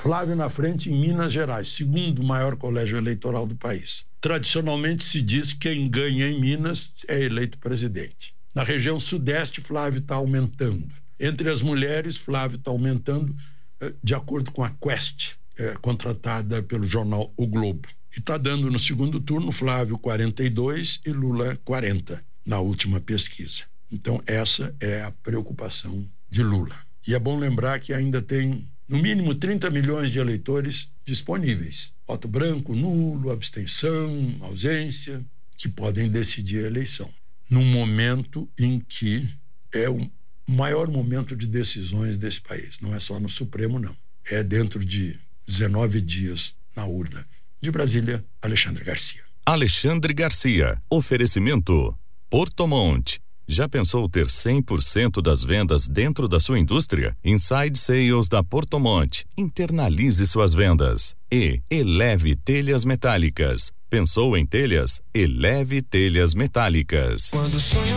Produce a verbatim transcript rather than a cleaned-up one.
Flávio na frente em Minas Gerais, segundo maior colégio eleitoral do país. Tradicionalmente se diz que quem ganha em Minas é eleito presidente. Na região sudeste, Flávio está aumentando. Entre as mulheres, Flávio está aumentando de acordo com a Quest, é, contratada pelo jornal O Globo. E está dando no segundo turno Flávio quarenta e dois e Lula quarenta na última pesquisa. Então essa é a preocupação de Lula. E é bom lembrar que ainda tem no mínimo trinta milhões de eleitores disponíveis. Voto branco, nulo, abstenção, ausência, que podem decidir a eleição. Num momento em que é o maior momento de decisões desse país. Não é só no Supremo, não. É dentro de dezenove dias na urna. De Brasília, Alexandre Garcia. Alexandre Garcia. Oferecimento Portomont. Já pensou ter cem por cento das vendas dentro da sua indústria? Inside Sales da Portomont. Internalize suas vendas. E Eleve Telhas Metálicas. Pensou em telhas? Eleve Telhas Metálicas. Quando sonho